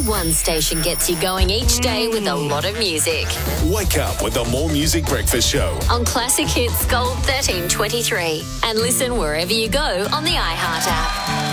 one station gets you going each day with a lot of music. Wake up with the More Music Breakfast Show On Classic Hits Gold 1323. And listen wherever you go on the iHeart app.